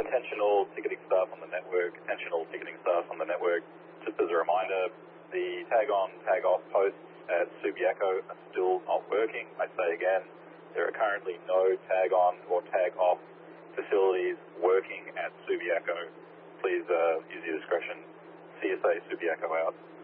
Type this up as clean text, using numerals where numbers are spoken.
intentional ticketing staff on the network, just as a reminder, the tag on, tag off posts at Subiaco are still not working. I say again, there are currently no tag on or tag off facilities working at Subiaco. Please use your discretion. CSA Subiaco out.